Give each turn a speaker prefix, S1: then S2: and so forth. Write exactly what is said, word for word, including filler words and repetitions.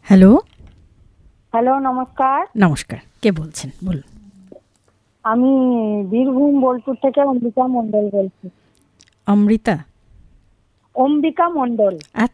S1: Hello.
S2: Hello, নমস্কার।
S1: নমস্কার, কে বলছেন বলুন।
S2: আমি বীরভূম বোলপুর থেকে অম্বিকা মণ্ডল বলছি।
S1: অমৃতা?
S2: অম্বিকা মণ্ডল।